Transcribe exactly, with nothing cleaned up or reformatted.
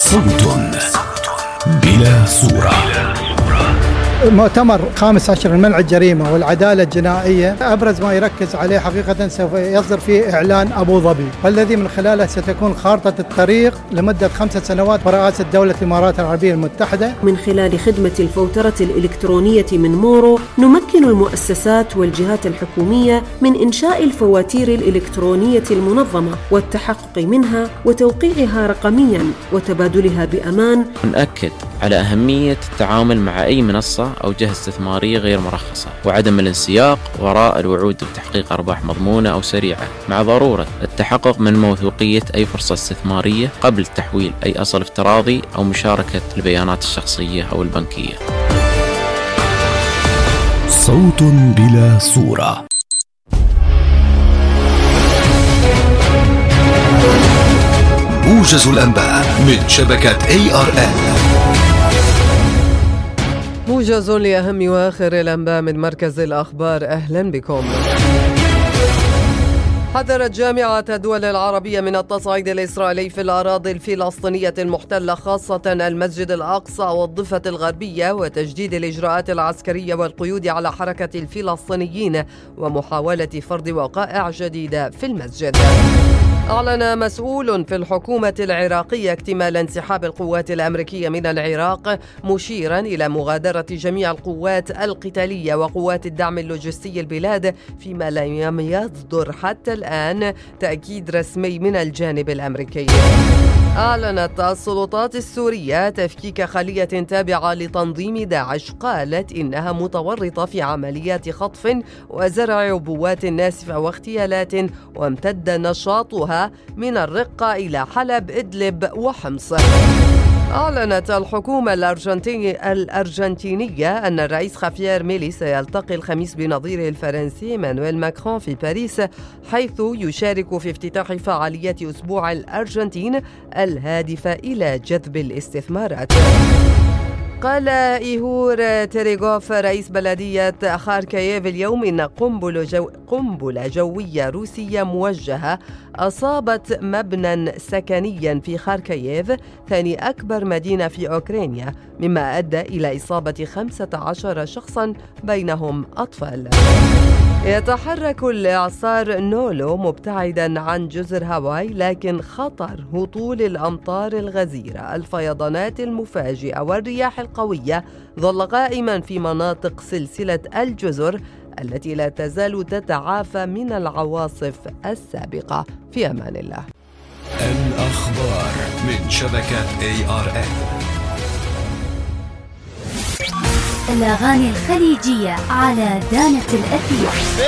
صوت بلا صورة. مؤتمر خامس عشر المنع الجريمة والعدالة الجنائية أبرز ما يركز عليه حقيقة سوف يصدر فيه إعلان أبو ظبي، والذي من خلاله ستكون خارطة الطريق لمدة خمسة سنوات برئاسة دولة الإمارات العربية المتحدة. من خلال خدمة الفوترة الإلكترونية من مورو نمكن المؤسسات والجهات الحكومية من إنشاء الفواتير الإلكترونية المنظمة والتحقق منها وتوقيعها رقمياً وتبادلها بأمان. نأكد على أهمية التعامل مع أي منصة أو جهة استثمارية غير مرخصة، وعدم الانسياق وراء الوعود بتحقيق أرباح مضمونة أو سريعة، مع ضرورة التحقق من موثوقية أي فرصة استثمارية قبل تحويل أي أصل افتراضي أو مشاركة البيانات الشخصية أو البنكية. صوت بلا صورة. موجز الأنباء من شبكة إيه آر إل. موجز لأهم وآخر الأنباء من مركز الأخبار، أهلا بكم. حذرت جامعة الدول العربية من التصعيد الإسرائيلي في الأراضي الفلسطينية المحتلة، خاصة المسجد الأقصى والضفة الغربية، وتجديد الإجراءات العسكرية والقيود على حركة الفلسطينيين ومحاولة فرض وقائع جديدة في المسجد. أعلن مسؤول في الحكومة العراقية اكتمال انسحاب القوات الأمريكية من العراق، مشيرا إلى مغادرة جميع القوات القتالية وقوات الدعم اللوجستي البلاد، فيما لم يصدر حتى الآن تأكيد رسمي من الجانب الأمريكي. أعلنت السلطات السورية تفكيك خلية تابعة لتنظيم داعش، قالت إنها متورطة في عمليات خطف وزرع عبوات ناسفة واغتيالات، وامتد نشاطها من الرقة إلى حلب، إدلب وحمص. أعلنت الحكومة الأرجنتينية الأرجنتينية أن الرئيس خافير ميلي سيلتقي الخميس بنظيره الفرنسي مانويل ماكرون في باريس، حيث يشارك في افتتاح فعالية أسبوع الأرجنتين الهادفة إلى جذب الاستثمارات. قال إيهور تيريغوف رئيس بلدية خاركييف اليوم إن قنبلة, جو قنبلة جوية روسية موجهة أصابت مبنى سكنيا في خاركييف، ثاني أكبر مدينة في أوكرانيا، مما أدى إلى إصابة خمسة عشر شخصا بينهم أطفال. يتحرك الإعصار نولو مبتعدا عن جزر هاواي، لكن خطر هطول الأمطار الغزيرة، الفيضانات المفاجئة والرياح القوية ظل قائما في مناطق سلسلة الجزر التي لا تزال تتعافى من العواصف السابقة. في أمان الله. الأخبار من شبكة إيه آر إل. الأغاني الخليجية على دانة الأثير.